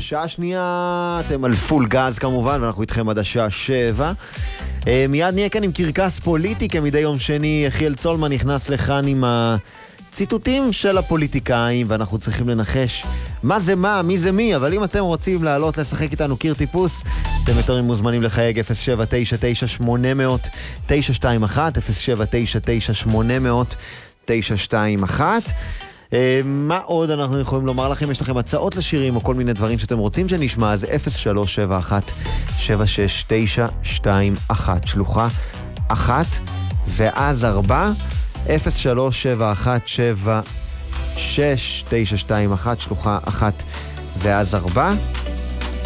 שעה שנייה אתם על פול גז כמובן, ואנחנו איתכם עד השעה 7. מיד נהיה כאן עם קרקס פוליטי, כמדי יום שני יחיאל צולמן נכנס לכאן עם הציטוטים של הפוליטיקאים, ואנחנו צריכים לנחש מה זה מה, מי זה מי. אבל אם אתם רוצים לעלות לשחק איתנו קיר טיפוס, אתם יותר מוזמנים לחייג 0799800921, 0799800921. מה עוד אנחנו יכולים לומר לכם? יש לכם הצעות לשירים או כל מיני דברים שאתם רוצים שנשמע, אז 0371-76921, שלוחה 1 ואז 4, 0371-76921, שלוחה 1 ואז 4.